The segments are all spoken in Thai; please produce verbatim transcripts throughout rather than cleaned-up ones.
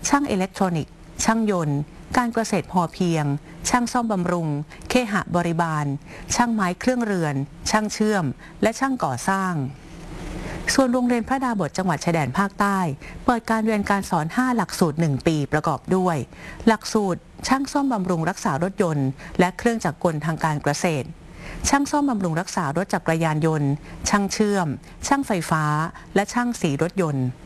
ช่างอิเล็กทรอนิกส์ช่างยนต์การเกษตรพอเพียงช่างซ่อมบำรุงเคหะบริบาลช่างไม้เครื่องเรือนช่างเชื่อมและช่างก่อสร้างส่วนโรงเรียนพระดาบทจังหวัดชายแดนภาคใต้เปิดการเรียนการสอนห้าหลักสูตรหนึ่งปีประกอบด้วยหลักสูตรช่างซ่อมบำรุงรักษารถยนต์และเครื่องจักรกลทางการเกษตรช่างซ่อมบำรุงรักษารถจักรยานยนต์ช่างเชื่อมช่างไฟฟ้าและช่างสีรถยนต์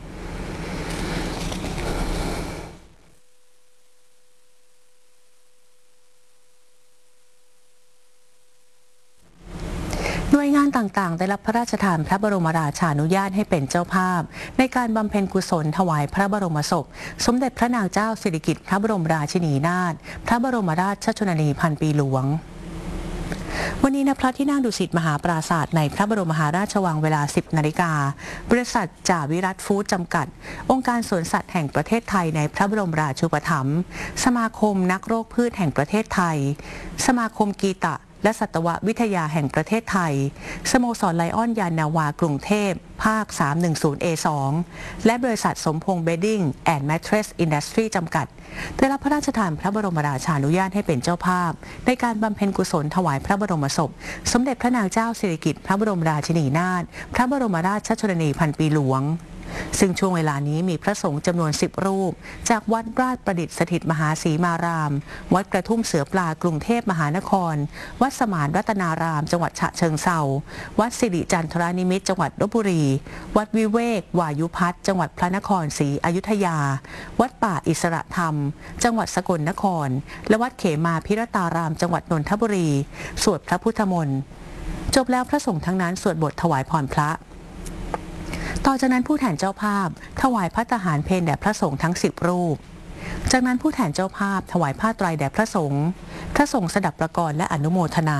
หน่วยงานต่างๆได้รับพระราชทานพระบรมราชานุญาตให้เป็นเจ้าภาพในการบำเพ็ญกุศลถวายพระบรมศพสมเด็จพระนางเจ้าสิริกิติ์พระบรมราชินีนาถพระบรมราชชนนีพันปีหลวงวันนี้ณพระที่นั่งดุสิตมหาปราสาทในพระบรมมหาราชวังเวลา สิบนาฬิกาบริษัทจ่าวิรัตฟู้ดจำกัดองค์การสวนสัตว์แห่งประเทศไทยในพระบรมราชูปถัมภ์สมาคมนักโรคพืชแห่งประเทศไทยสมาคมกีตะและสัตววิทยาแห่งประเทศไทยสโมสรไลออนยานนาวากรุงเทพภาค สามหนึ่งศูนย์ เอ สอง และบริษัทสมพงษ์เบดดิ้งแอนด์แมทเทรสอินดัสทรีจำกัดได้รับพระราชทานพระบรมราชานุญาตให้เป็นเจ้าภาพในการบำเพ็ญกุศลถวายพระบรมศพสมเด็จพระนางเจ้าสิริกิติ์พระบรมราชินีนาถพระบรมราชชนนีพันปีหลวงซึ่งช่วงเวลานี้มีพระสงฆ์จำนวนสิบรูปจากวัดราชประดิษฐ์สถิตมหาศรีมารามวัดกระทุ่มเสือปลากรุงเทพมหานครวัดสมานรัตนารามจังหวัดฉะเชิงเทราวัดสิริจันทรานิมิตรจังหวัดลพบุรีวัดวิเวกวายุพัฒน์จังหวัดพระนครศรีอยุธยาวัดป่าอิสระธรรมจังหวัดสกลนครและวัดเขมาพิรตารามจังหวัดนนทบุรีสวดพระพุทธมนต์จบแล้วพระสงฆ์ทั้งนั้นสวดบทถวายพรพระต่อจากนั้นผู้แทนเจ้าภาพถวายพระทหารเพลแด่พระสงฆ์ทั้งสิบรูปจากนั้นผู้แทนเจ้าภาพถวายผ้าไตรแด่พระสงฆ์พระสงฆ์สดับประกรณ์และอนุโมทนา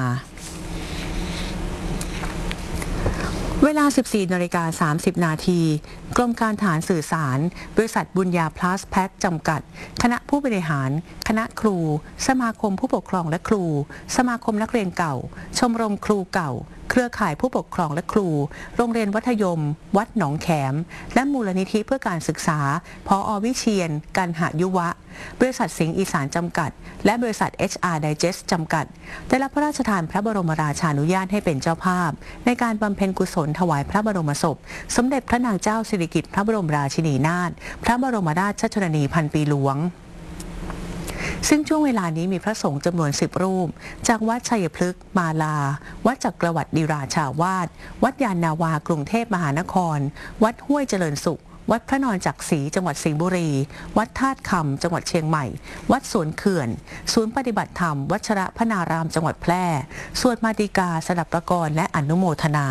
เวลา สิบสี่นาฬิกาสามสิบนาทีกรมการทหารสื่อสารบริษัทบุญญาพลัสแพ็คจำกัดคณะผู้บริหารคณะครูสมาคมผู้ปกครองและครูสมาคมนักเรียนเก่าชมรมครูเก่าเครือข่ายผู้ปกครองและครูโรงเรียนวัฒยมวัดหนองแขมและมูลนิธิเพื่อการศึกษาผอ.วิเชียรกันหยุวะบริษัทสิงห์อีสานจำกัดและบริษัท เอช อาร์ Digest จำกัดได้รับพระราชทานพระบรมราชานุญาตให้เป็นเจ้าภาพในการบำเพ็ญกุศลถวายพระบรมศพสมเด็จพระนางเจ้าสิริกิติ์พระบรมราชินีนาถพระบรมราชชนนีพันปีหลวงซึ่งช่วงเวลานี้มีพระสงฆ์จำนวนสิบรูปจากวัดชัยพฤกษ์มาลาวัดจักรวรรดิราชาวาสวัดยานนาวากรุงเทพมหานครวัดห้วยเจริญสุขวัดพระนอนจักรีจังหวัดสิงห์บุรีวัดธาตุคำจังหวัดเชียงใหม่วัดสวนเขื่อนศูนย์ปฏิบัติธรรมวัชระพนารามจังหวัดแพร่สวดมาติกาสดับประกรณ์และอนุโมทนา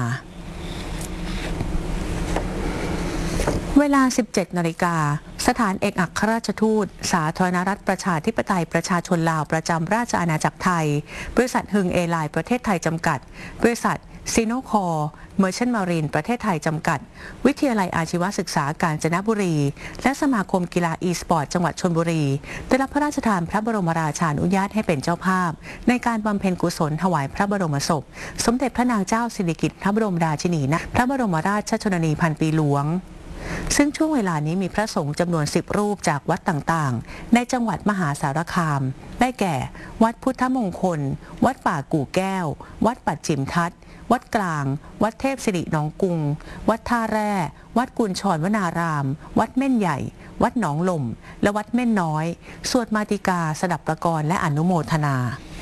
เวลา สิบเจ็ดนาฬิกาสถานเอกอัครราชทูตสาธารณรัฐประชาธิปไตยประชาชนลาวประจำราชอาณาจักรไทยบริษัทฮึงเอไลน์ประเทศไทยจำกัดบริษัทซีโนคอร์เมอร์เชนต์มารีนประเทศไทยจำกัดวิทยาลัยอาชีวศึกษากาญจนบุรีและสมาคมกีฬาอีสปอร์ตจังหวัดชลบุรีได้รับพระราชทานพระบรมราชานุญาตให้เป็นเจ้าภาพในการบำเพ็ญกุศลถวายพระบรมศพสมเด็จพระนางเจ้าสิริกิติ์พระบรมราชินีนาถพระบรมราชชนนีพันปีหลวงซึ่งช่วงเวลานี้มีพระสงฆ์จำนวนสิบรูปจากวัดต่างๆในจังหวัดมหาสารคามได้แก่วัดพุทธมงคลวัดป่ากู่แก้ววัดปัจฉิมทัศน์วัดกลางวัดเทพสิริหนองกุงวัดท่าแร่วัดกุญชรวนารามวัดเม่นใหญ่วัดหนองหล่มและวัดเม่นน้อยสวดมาติกาสดับประกรณ์และอนุโมทนา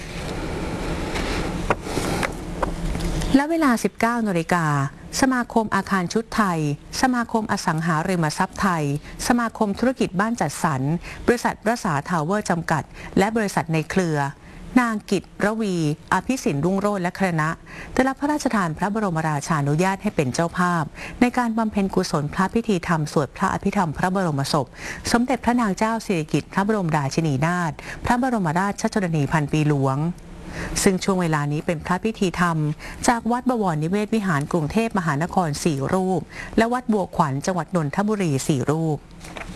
และเวลา สิบเก้านาฬิกาสมาคมอาคารชุดไทยสมาคมอสังหาริมทรัพย์ไทยสมาคมธุรกิจบ้านจัดสรรบริษัทรัษาทาวเวอร์จำกัดและบริษัทในเครือนางกิตระวีอภิสินรุ่งโรจน์และคณะได้รับพระราชทานพระบรมราชานุญาตให้เป็นเจ้าภาพในการบำเพ็ญกุศลพระพิธีธรรมสวดพระอภิธรรมพระบรมศพสมเด็จพระนางเจ้าสิริกิติ์พระบรมราชินีนาถพระบรมราชชนนีพันปีหลวงซึ่งช่วงเวลานี้เป็นพระพิธีธรรมจากวัดบวรนิเวศวิหารกรุงเทพมหานครสี่รูปและวัดบัวขวัญจังหวัดนนทบุรีสี่รูป